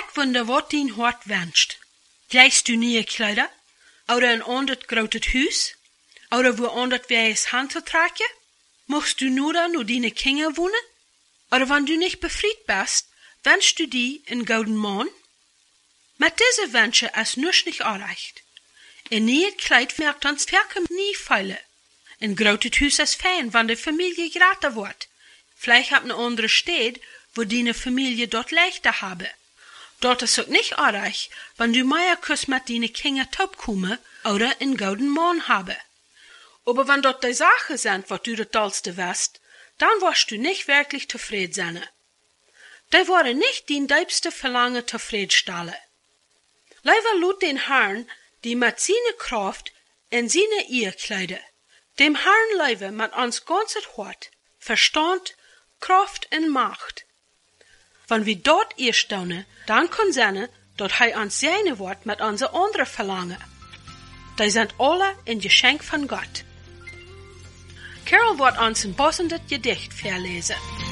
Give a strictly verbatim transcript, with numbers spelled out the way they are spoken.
Ek wonder wat dein hart wünscht. Gleist du nieuwe Kleider? Oder ein anderes großes Haus? Oder wo anders wijs Handel tragen? Mochtst du nur da nur deine Kinder wohnen? Oder wenn du nicht befriedigt bist, wünschst du die in golden Mann? Mit diese Wünsche ist nichts nicht erreicht. Ein neues Kleid merkt uns Stärke nie feilen. Ein großes Haus ist fein, wenn die Familie grater wird. Vielleicht hat eine andere Stadt, wo deine Familie dort leichter habe. Dort ist auch nicht erreicht, wenn du Meierkuss mit deine Kinder taub kommen oder einen golden Mann habe. Aber wenn dort die Sachen sind, was du das tollste weißt, dann wirst du nicht wirklich zufrieden sein. Die wollen nicht dein deibste Verlangen zufriedenstellen. Leider lud den Herrn, die mit seiner Kraft in seine Ehe kleide. Dem Herrn leiwe mit uns ganzes Hort, Verstand, Kraft und Macht. Wenn wir dort erstaunen, dann kann sein, dass er uns seine Wort mit unser andere Verlangen. Die sind alle ein Geschenk von Gott. Carol wird uns ein passendes Gedicht verlesen.